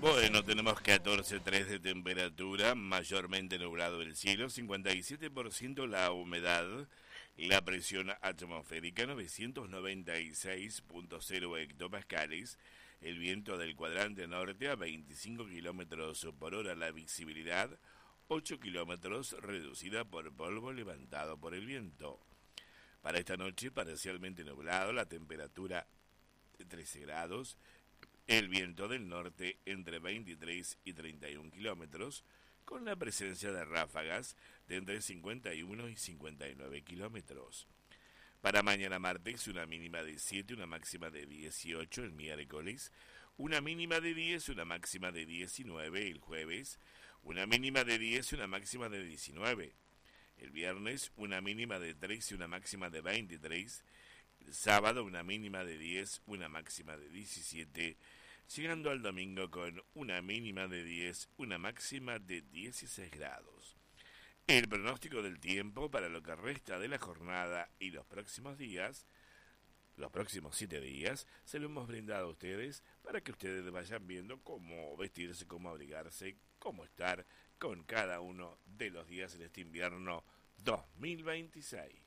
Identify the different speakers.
Speaker 1: Bueno, tenemos 14,3 de temperatura, mayormente nublado el cielo, 57% la humedad, la presión atmosférica 996.0 hectopascales, el viento del cuadrante norte a 25 kilómetros por hora, la visibilidad 8 kilómetros reducida por polvo levantado por el viento. Para esta noche parcialmente nublado, la temperatura 13 grados, el viento del norte entre 23 y 31 kilómetros, con la presencia de ráfagas de entre 51 y 59 kilómetros. Para mañana martes, una mínima de 7, una máxima de 18 el miércoles, una mínima de 10, una máxima de 19 el jueves, una mínima de 10 y una máxima de 19. El viernes, una mínima de 3 y una máxima de 23. El sábado, una mínima de 10, una máxima de 17. Llegando al domingo con una mínima de 10, una máxima de 16 grados. El pronóstico del tiempo para lo que resta de la jornada y los próximos días, los próximos 7 días, se lo hemos brindado a ustedes para que ustedes vayan viendo cómo vestirse, cómo abrigarse, cómo estar con cada uno de los días en este invierno 2026.